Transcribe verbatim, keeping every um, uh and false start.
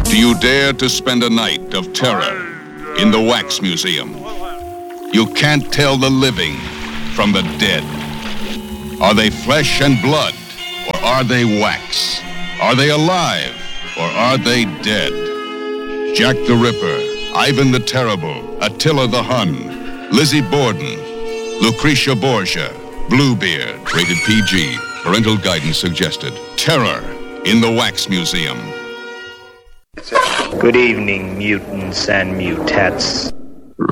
Do you dare to spend a night of terror in the Wax Museum? You can't tell the living from the dead. Are they flesh and blood, or are they wax? Are they alive, or are they dead? Jack the Ripper, Ivan the Terrible, Attila the Hun, Lizzie Borden, Lucretia Borgia, Bluebeard, rated P G, parental guidance suggested. Terror in the Wax Museum. Good evening, mutants and mutettes.